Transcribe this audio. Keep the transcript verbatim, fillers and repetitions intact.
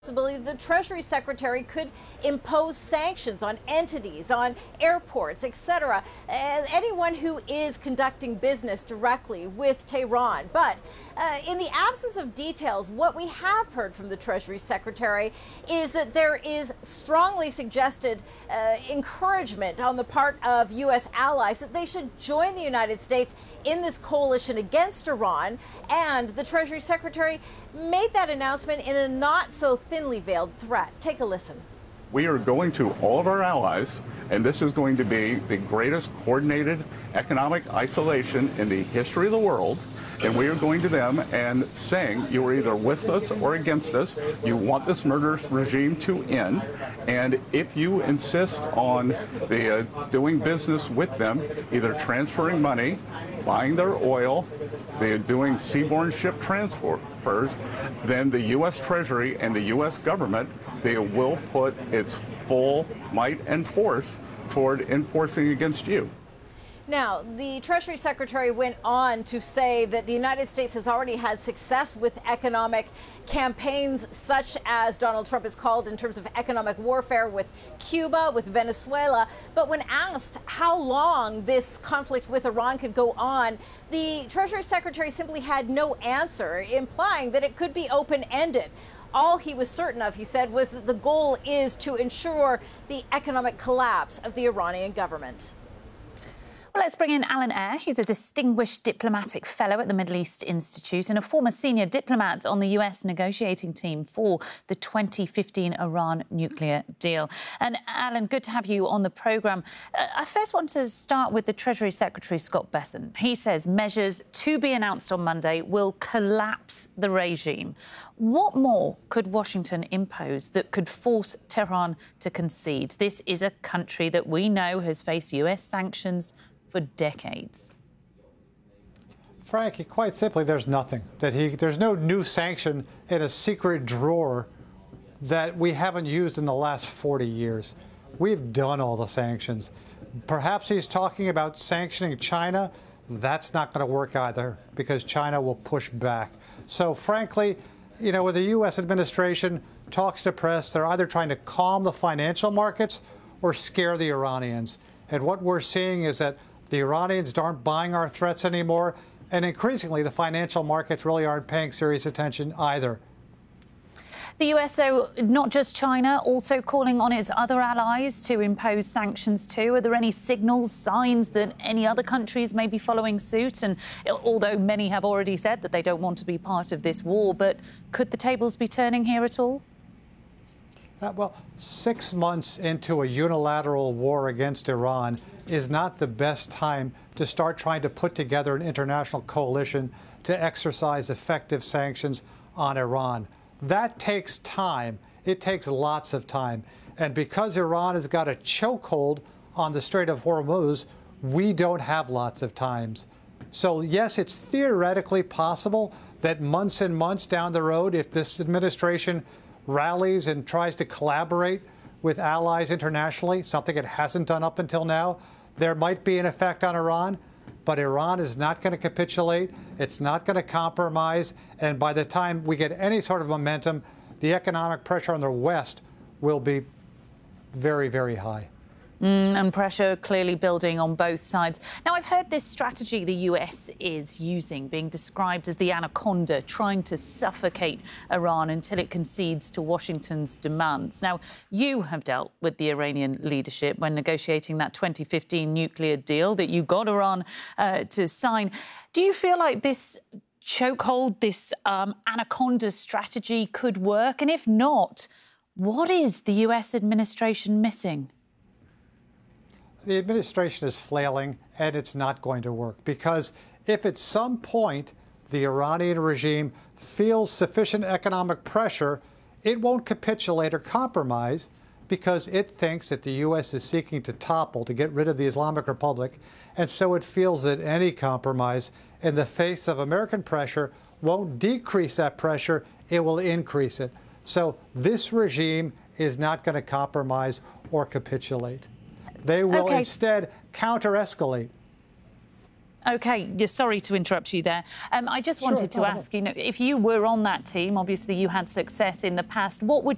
The Treasury Secretary could impose sanctions on entities, on airports, et cetera, anyone who is conducting business directly with Tehran. But uh, in the absence of details, what we have heard from the Treasury Secretary is that there is strongly suggested uh, encouragement on the part of U S allies that they should join the United States in this coalition against Iran. And the Treasury Secretary made that announcement in a not so thinly veiled threat. Take a listen. We are going to all of our allies, and this is going to be the greatest coordinated economic isolation in the history of the world. And we are going to them and saying, you are either with us or against us. You want this murderous regime to end. And if you insist on the, uh, doing business with them, either transferring money, buying their oil, they're doing seaborne ship transfers, then the U S Treasury and the U S government, they will put its full might and force toward enforcing against you. Now, the Treasury Secretary went on to say that the United States has already had success with economic campaigns such as Donald Trump has called in terms of economic warfare with Cuba, with Venezuela. But when asked how long this conflict with Iran could go on, the Treasury Secretary simply had no answer, implying that it could be open-ended. All he was certain of, he said, was that the goal is to ensure the economic collapse of the Iranian government. Well, let's bring in Alan Eyre. He's a distinguished diplomatic fellow at the Middle East Institute and a former senior diplomat on the U S negotiating team for the twenty fifteen Iran nuclear deal. And Alan, good to have you on the programme. Uh, I first want to start with the Treasury Secretary, Scott Bessent. He says measures to be announced on Monday will collapse the regime. What more could Washington impose that could force Tehran to concede? This is a country that we know has faced U S sanctions for decades. Frankie, quite simply, there's nothing that he, there's no new sanction in a secret drawer that we haven't used in the last forty years. We've done all the sanctions. Perhaps he's talking about sanctioning China. That's not going to work either because China will push back. So frankly, you know, when the U S administration talks to press, they're either trying to calm the financial markets or scare the Iranians. And what we're seeing is that the Iranians aren't buying our threats anymore. And increasingly, the financial markets really aren't paying serious attention either. The U S, though, not just China, also calling on its other allies to impose sanctions too. Are there any signals, signs that any other countries may be following suit? And although many have already said that they don't want to be part of this war, but could the tables be turning here at all? Uh, well, six months into a unilateral war against Iran is not the best time to start trying to put together an international coalition to exercise effective sanctions on Iran. That takes time. It takes lots of time. And because Iran has got a chokehold on the Strait of Hormuz, we don't have lots of times. So, yes, it's theoretically possible that months and months down the road, if this administration rallies and tries to collaborate with allies internationally, something it hasn't done up until now, there might be an effect on Iran. But Iran is not going to capitulate. It's not going to compromise. And by the time we get any sort of momentum, the economic pressure on the West will be very, very high. Mm, and pressure clearly building on both sides. Now, I've heard this strategy the U S is using being described as the anaconda, trying to suffocate Iran until it concedes to Washington's demands. Now, you have dealt with the Iranian leadership when negotiating that twenty fifteen nuclear deal that you got Iran uh, to sign. Do you feel like this chokehold, this um, anaconda strategy could work? And if not, what is the U S administration missing? The administration is flailing, and it's not going to work. Because if at some point the Iranian regime feels sufficient economic pressure, it won't capitulate or compromise because it thinks that the U S is seeking to topple, to get rid of the Islamic Republic. And so it feels that any compromise in the face of American pressure won't decrease that pressure, it will increase it. So this regime is not going to compromise or capitulate. They will okay. instead counter-escalate. OK, yeah, sorry to interrupt you there. Um, I just wanted sure, to ask, you know, if you were on that team, obviously you had success in the past, what would